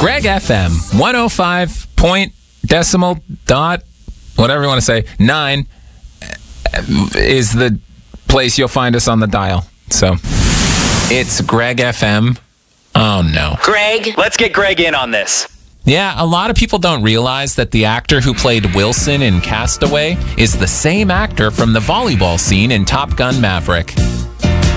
Greg FM 105 point decimal dot, whatever you want to say, 9 is the place you'll find us on the dial. So it's Greg FM. Oh no. Greg, let's get Greg in on this. Yeah, a lot of people don't realize that the actor who played Wilson in Castaway is the same actor from the volleyball scene in Top Gun Maverick.